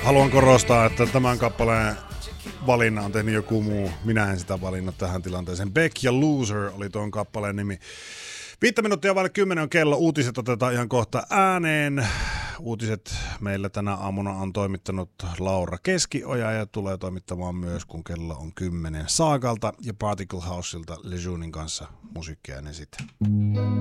Haluan korostaa, että tämän kappaleen valinnan on tehnyt joku muu. Minä en sitä valinnut tähän tilanteeseen. Beck ja Loser oli tuon kappaleen nimi. 5 minuuttia vaille 10 on kello. Uutiset otetaan ihan kohta ääneen. Uutiset meillä tänä aamuna on toimittanut Laura Keskioja ja tulee toimittamaan myös, kun kello on 10 Saagalta ja Particle Houseilta Lejeunin kanssa musiikkia ennen sitä.